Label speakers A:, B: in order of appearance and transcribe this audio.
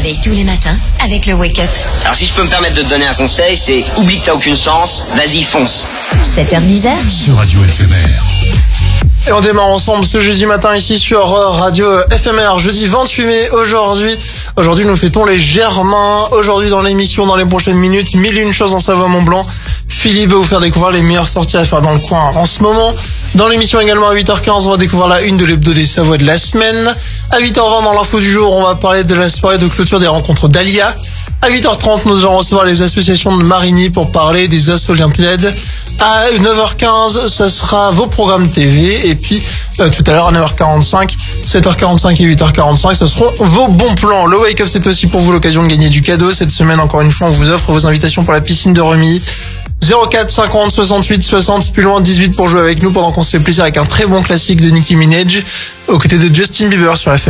A: réveil tous les matins avec le Wake Up.
B: Alors si je peux me permettre de te donner un conseil, c'est oublie que t'as aucune chance, vas-y fonce.
A: 7h-10h
C: sur Radio FMR.
D: Et on démarre ensemble ce jeudi matin ici sur Radio FMR, jeudi 28 mai. Aujourd'hui nous fêtons les Germains. Aujourd'hui dans l'émission, dans les prochaines minutes, 1001 choses en Savoie-Mont-Blanc. Philippe va vous faire découvrir les meilleures sorties à faire dans le coin en ce moment. Dans l'émission également à 8h15, on va découvrir la une de l'hebdo des Savoies de la semaine. À 8h20 dans l'info du jour, on va parler de la soirée de clôture des rencontres d'Alia. À 8h30, nous allons recevoir les associations de Marigny pour parler des assos Olympiades. À 9h15, ça sera vos programmes TV. Et puis, tout à l'heure à 9h45, 7h45 et 8h45, ce seront vos bons plans. Le Wake Up, c'est aussi pour vous l'occasion de gagner du cadeau. Cette semaine, encore une fois, on vous offre vos invitations pour la piscine de Remy. 04 50 68 60 plus loin 18 pour jouer avec nous pendant qu'on se fait plaisir avec un très bon classique de Nicki Minaj aux côtés de Justin Bieber sur la FM.